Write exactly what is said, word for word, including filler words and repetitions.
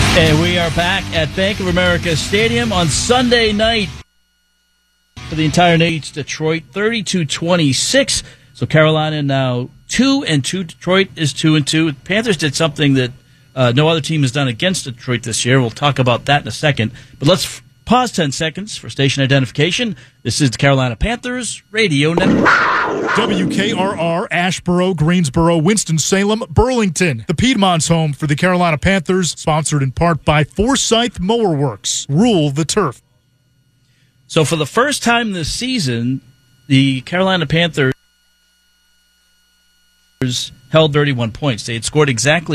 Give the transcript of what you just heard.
And we are back at Bank of America Stadium on Sunday night for the entire nation. Detroit thirty-two twenty-six. So Carolina now two and two. Detroit is two and two. Panthers did something that uh, no other team has done against Detroit this year. We'll talk about that in a second. But let's f- pause ten seconds for station identification. This is the Carolina Panthers Radio Network. W K R R, Asheboro, Greensboro, Winston-Salem, Burlington. The Piedmont's home for the Carolina Panthers, sponsored in part by Forsyth Mower Works. Rule the turf. So for the first time this season, the Carolina Panthers held thirty-one points. They had scored exactly